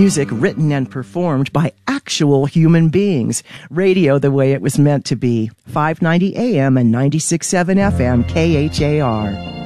music written and performed by actual human beings. Radio the way it was meant to be. 590 AM and 96.7 FM KHAR.